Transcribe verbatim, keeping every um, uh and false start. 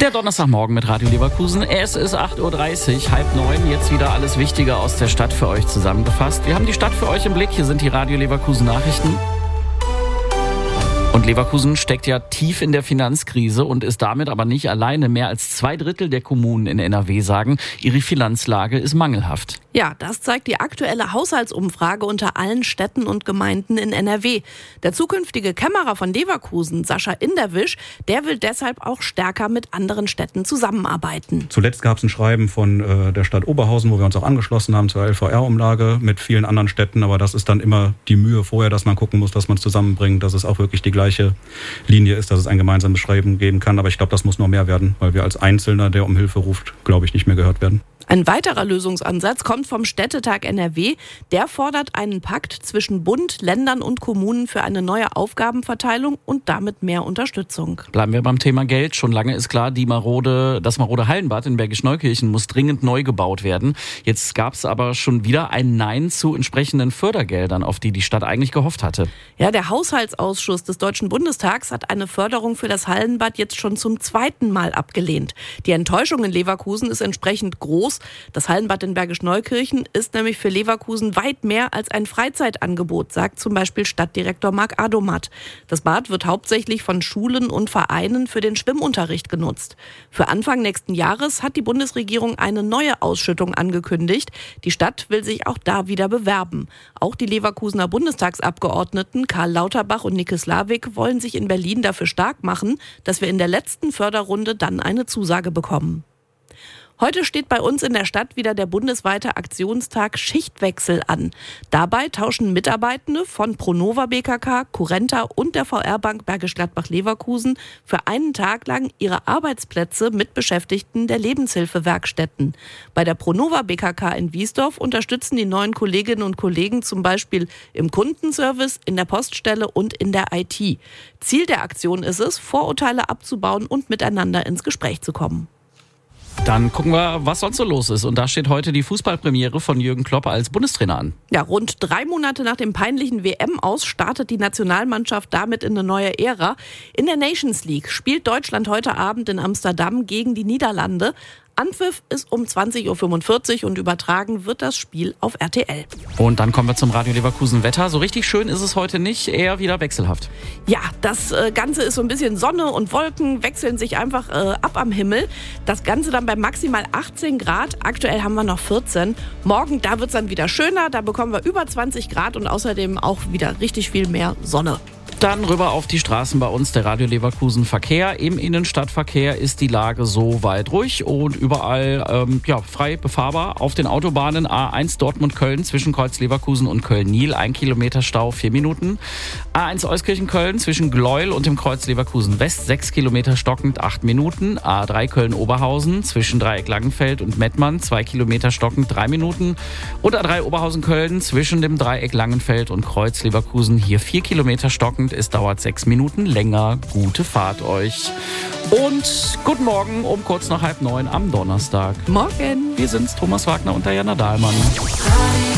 Der Donnerstagmorgen mit Radio Leverkusen. Es ist acht Uhr dreißig, halb neun. Jetzt wieder alles Wichtige aus der Stadt für euch zusammengefasst. Wir haben die Stadt für euch im Blick. Hier sind die Radio Leverkusen Nachrichten. Und Leverkusen steckt ja tief in der Finanzkrise und ist damit aber nicht alleine. Mehr als zwei Drittel der Kommunen in N R W sagen, ihre Finanzlage ist mangelhaft. Ja, das zeigt die aktuelle Haushaltsumfrage unter allen Städten und Gemeinden in N R W. Der zukünftige Kämmerer von Leverkusen, Sascha Inderwisch, der will deshalb auch stärker mit anderen Städten zusammenarbeiten. Zuletzt gab es ein Schreiben von äh, der Stadt Oberhausen, wo wir uns auch angeschlossen haben zur L V R-Umlage mit vielen anderen Städten. Aber das ist dann immer die Mühe vorher, dass man gucken muss, dass man es zusammenbringt, dass es auch wirklich die gleiche Linie ist, dass es ein gemeinsames Schreiben geben kann. Aber ich glaube, das muss noch mehr werden, weil wir als Einzelner, der um Hilfe ruft, glaube ich, nicht mehr gehört werden. Ein weiterer Lösungsansatz kommt vom Städtetag N R W. Der fordert einen Pakt zwischen Bund, Ländern und Kommunen für eine neue Aufgabenverteilung und damit mehr Unterstützung. Bleiben wir beim Thema Geld. Schon lange ist klar, die marode, das marode Hallenbad in Bergisch Neukirchen muss dringend neu gebaut werden. Jetzt gab es aber schon wieder ein Nein zu entsprechenden Fördergeldern, auf die die Stadt eigentlich gehofft hatte. Ja, der Haushaltsausschuss des Deutschen Bundestags hat eine Förderung für das Hallenbad jetzt schon zum zweiten Mal abgelehnt. Die Enttäuschung in Leverkusen ist entsprechend groß. Das Hallenbad in Bergisch Neukirchen ist nämlich für Leverkusen weit mehr als ein Freizeitangebot, sagt zum Beispiel Stadtdirektor Marc Adomat. Das Bad wird hauptsächlich von Schulen und Vereinen für den Schwimmunterricht genutzt. Für Anfang nächsten Jahres hat die Bundesregierung eine neue Ausschüttung angekündigt. Die Stadt will sich auch da wieder bewerben. Auch die Leverkusener Bundestagsabgeordneten Karl Lauterbach und Nike Slavik wollen sich in Berlin dafür stark machen, dass wir in der letzten Förderrunde dann eine Zusage bekommen. Heute steht bei uns in der Stadt wieder der bundesweite Aktionstag Schichtwechsel an. Dabei tauschen Mitarbeitende von Pronova B K K, Currenta und der V R-Bank Bergisch Gladbach-Leverkusen für einen Tag lang ihre Arbeitsplätze mit Beschäftigten der Lebenshilfewerkstätten. Bei der Pronova B K K in Wiesdorf unterstützen die neuen Kolleginnen und Kollegen zum Beispiel im Kundenservice, in der Poststelle und in der I T. Ziel der Aktion ist es, Vorurteile abzubauen und miteinander ins Gespräch zu kommen. Dann gucken wir, was sonst so los ist. Und da steht heute die Fußballpremiere von Jürgen Klopp als Bundestrainer an. Ja, rund drei Monate nach dem peinlichen W M-Aus startet die Nationalmannschaft damit in eine neue Ära. In der Nations League spielt Deutschland heute Abend in Amsterdam gegen die Niederlande. Anpfiff ist um zwanzig Uhr fünfundvierzig und übertragen wird das Spiel auf R T L. Und dann kommen wir zum Radio Leverkusen Wetter. So richtig schön ist es heute nicht, eher wieder wechselhaft. Ja, das Ganze ist so ein bisschen Sonne und Wolken wechseln sich einfach äh, ab am Himmel. Das Ganze dann bei maximal achtzehn Grad. Aktuell haben wir noch vierzehn. Morgen, da wird es dann wieder schöner. Da bekommen wir über zwanzig Grad und außerdem auch wieder richtig viel mehr Sonne. Dann rüber auf die Straßen bei uns, der Radio Leverkusen Verkehr. Im Innenstadtverkehr ist die Lage so weit ruhig und überall ähm, ja, frei befahrbar. Auf den Autobahnen A eins Dortmund-Köln zwischen Kreuz Leverkusen und Köln-Niel, ein Kilometer Stau, vier Minuten. A eins Euskirchen-Köln zwischen Gleuel und dem Kreuz Leverkusen West, sechs Kilometer stockend, acht Minuten. A drei Köln-Oberhausen zwischen Dreieck Langenfeld und Mettmann, zwei Kilometer stockend, drei Minuten. Und A drei Oberhausen-Köln zwischen dem Dreieck Langenfeld und Kreuz Leverkusen, hier vier Kilometer stockend. Es dauert sechs Minuten länger. Gute Fahrt euch. Und guten Morgen um kurz nach halb neun am Donnerstag. Morgen. Wir sind's, Thomas Wagner und Diana Dahlmann.